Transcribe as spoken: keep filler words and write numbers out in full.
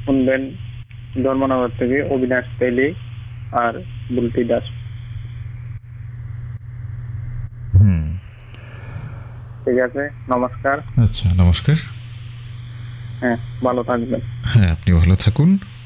শুনবেন ধর্মনগর থেকে অবিনাশ তেলি আর বুলটি দাস। হুম। ঠিক আছে, নমস্কার। আচ্ছা, নমস্কার। হ্যাঁ, ভালো থাকবেন। হ্যাঁ, আপনি ভালো থাকুন।